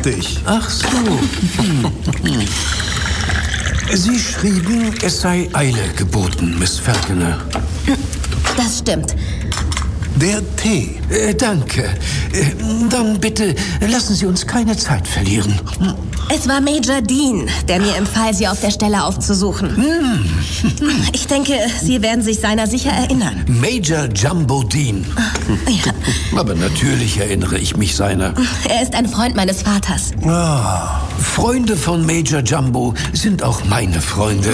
fertig. Ach so. Sie schrieben, es sei Eile geboten, Miss Falconer. Das stimmt. Der Tee. Danke. Dann bitte lassen Sie uns keine Zeit verlieren. Es war Major Dean, der mir empfahl, Sie auf der Stelle aufzusuchen. Ich denke, Sie werden sich seiner sicher erinnern. Major Jumbo Dean. Ja. Aber natürlich erinnere ich mich seiner. Er ist ein Freund meines Vaters. Freunde von Major Jumbo sind auch meine Freunde.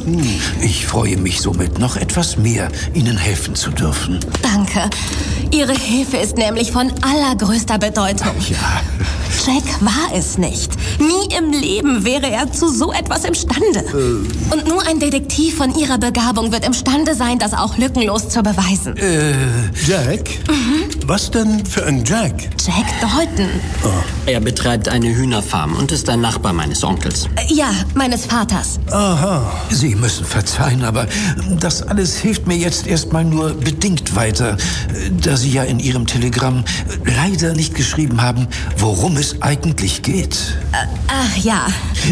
Ich freue mich somit noch etwas mehr, Ihnen helfen zu dürfen. Danke. Ihre Hilfe ist nämlich von allergrößter Bedeutung. Ja. Jack war es nicht. Nie im Leben wäre er zu so etwas imstande. Und nur ein Detektiv von Ihrer Begabung wird imstande sein, das auch lückenlos zu beweisen. Jack? Was denn für ein Jack? Jack Dalton. Er betreibt eine Hühnerfarm und ist ein Nachbar meines Onkels. Ja, meines Vaters. Aha. Sie müssen verzeihen, aber das alles hilft mir jetzt erstmal nur bedingt weiter, da Sie ja in Ihrem Telegramm leider nicht geschrieben haben, worum es eigentlich geht. Ach ja.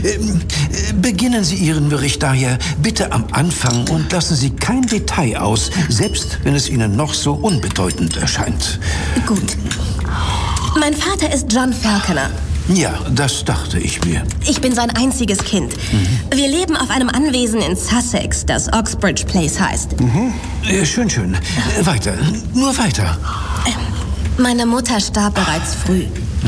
Beginnen Sie Ihren Bericht daher bitte am Anfang und lassen Sie kein Detail aus, selbst wenn es Ihnen noch so unbedeutend erscheint. Gut. Mein Vater ist John Falconer. Ja, das dachte ich mir. Ich bin sein einziges Kind. Wir leben auf einem Anwesen in Sussex, das Oxbridge Place heißt. Schön, schön. Weiter, nur weiter. Meine Mutter starb bereits früh.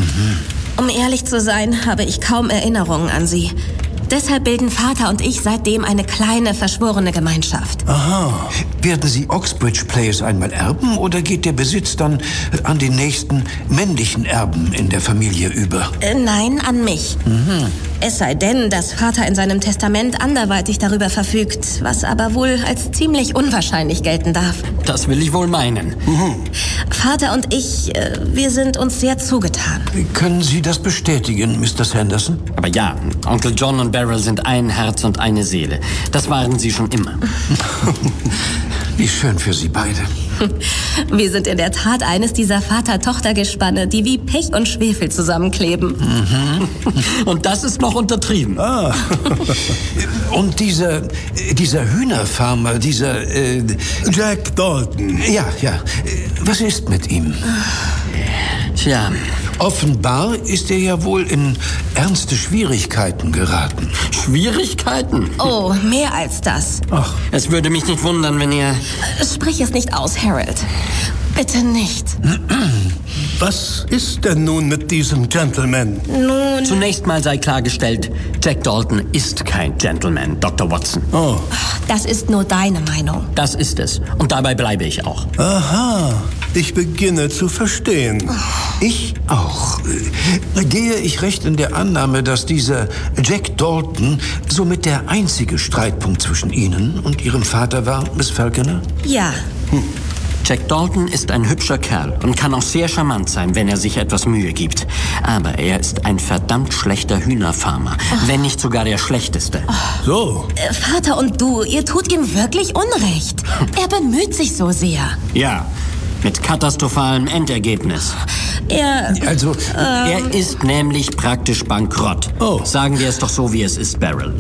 Um ehrlich zu sein, habe ich kaum Erinnerungen an sie. Deshalb bilden Vater und ich seitdem eine kleine, verschworene Gemeinschaft. Aha. Werden Sie Oxbridge Place einmal erben oder geht der Besitz dann an den nächsten männlichen Erben in der Familie über? Nein, an mich. Es sei denn, dass Vater in seinem Testament anderweitig darüber verfügt, was aber wohl als ziemlich unwahrscheinlich gelten darf. Das will ich wohl meinen. Vater und ich, wir sind uns sehr zugetan. Können Sie das bestätigen, Mr. Sanderson? Aber ja, Onkel John und Beryl sind ein Herz und eine Seele. Das waren sie schon immer. Wie schön für Sie beide. Wir sind in der Tat eines dieser Vater-Tochter-Gespanne, die wie Pech und Schwefel zusammenkleben. Und das ist noch untertrieben. Und dieser Hühnerfarmer, Jack Dalton. Ja, was ist mit ihm? Tja, Offenbar ist er ja wohl in ernste Schwierigkeiten geraten. Schwierigkeiten? Oh, mehr als das. Es würde mich nicht wundern, wenn er... Sprich es nicht aus, Harold. Bitte nicht. Was ist denn nun mit diesem Gentleman? Nun, Zunächst mal sei klargestellt, Jack Dalton ist kein Gentleman, Dr. Watson. das ist nur deine Meinung. Das ist es. Und dabei bleibe ich auch. Aha. Ich beginne zu verstehen. Ich auch. Gehe ich recht in der Annahme, dass dieser Jack Dalton somit der einzige Streitpunkt zwischen Ihnen und Ihrem Vater war, Miss Falconer? Ja. Jack Dalton ist ein hübscher Kerl und kann auch sehr charmant sein, wenn er sich etwas Mühe gibt. Aber er ist ein verdammt schlechter Hühnerfarmer, wenn nicht sogar der schlechteste. So. Vater und du, ihr tut ihm wirklich Unrecht. Er bemüht sich so sehr. Ja, mit katastrophalem Endergebnis. Also, Er ist nämlich praktisch bankrott. Sagen wir es doch so, wie es ist, Beryl.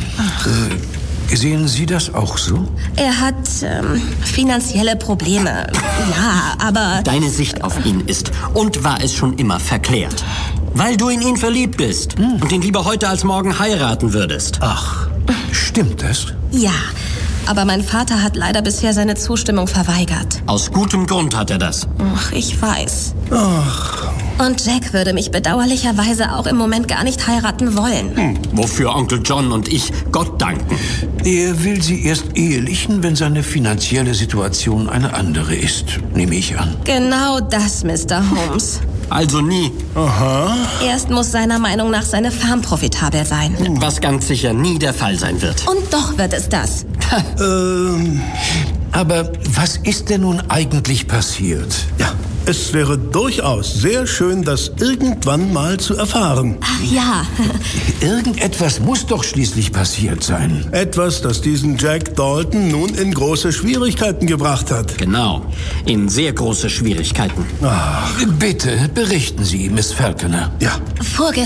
sehen Sie das auch so? Er hat finanzielle Probleme. Ja, aber... Deine Sicht auf ihn ist und war es schon immer verklärt. Weil du in ihn verliebt bist und ihn lieber heute als morgen heiraten würdest. Ach, stimmt das? Ja, aber mein Vater hat leider bisher seine Zustimmung verweigert. Aus gutem Grund hat er das. Ach, ich weiß. Und Jack würde mich bedauerlicherweise auch im Moment gar nicht heiraten wollen. Wofür Onkel John und ich Gott danken. Er will Sie erst ehelichen, wenn seine finanzielle Situation eine andere ist, nehme ich an. Genau das, Mr. Holmes. Also nie. Erst muss seiner Meinung nach seine Farm profitabel sein. Was ganz sicher nie der Fall sein wird. Und doch wird es das. Aber was ist denn nun eigentlich passiert? Ja, es wäre durchaus sehr schön, das irgendwann mal zu erfahren. Ach ja, Irgendetwas muss doch schließlich passiert sein. Etwas, das diesen Jack Dalton nun in große Schwierigkeiten gebracht hat. Genau. In sehr große Schwierigkeiten. Bitte berichten Sie, Miss Falconer. Ja.